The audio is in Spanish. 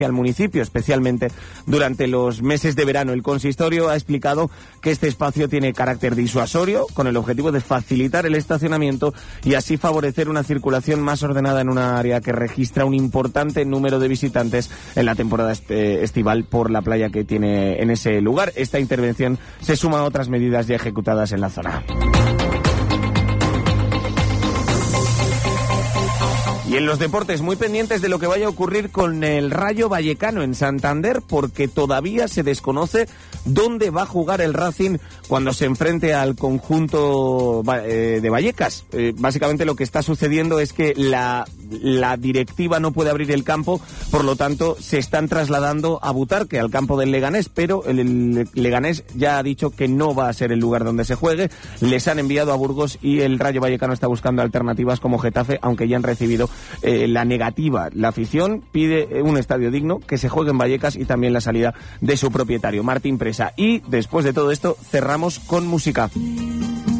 al municipio, especialmente durante los meses de verano. El consistorio ha explicado que este espacio tiene carácter disuasorio, con el objetivo de facilitar el estacionamiento y así favorecer una circulación más ordenada en una área que registra un importante número de visitantes en la temporada estival por la playa que tiene en ese lugar. Esta intervención se suma a otras medidas ya ejecutadas en la zona. Y en los deportes, muy pendientes de lo que vaya a ocurrir con el Rayo Vallecano en Santander, porque todavía se desconoce dónde va a jugar el Racing cuando se enfrente al conjunto de Vallecas. Básicamente lo que está sucediendo es que la directiva no puede abrir el campo, por lo tanto se están trasladando a Butarque, al campo del Leganés, pero el Leganés ya ha dicho que no va a ser el lugar donde se juegue. Les han enviado a Burgos y el Rayo Vallecano está buscando alternativas como Getafe, aunque ya han recibido la negativa. La afición pide un estadio digno, que se juegue en Vallecas y también la salida de su propietario, Martín Presa. Y después de todo esto cerramos con música.